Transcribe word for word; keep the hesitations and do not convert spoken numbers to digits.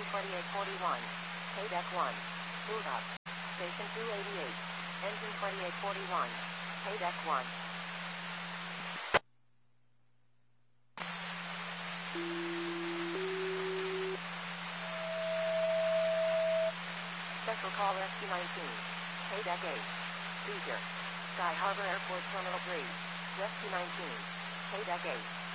twenty-eight forty-one. Paydeck one. Boot up. Station two eighty-eight. Engine twenty-eight forty-one. Paydeck one. Central call Rescue nineteen. Paydeck eight. Seizure. Sky Harbor Airport Terminal three. Rescue nineteen. Paydeck eight.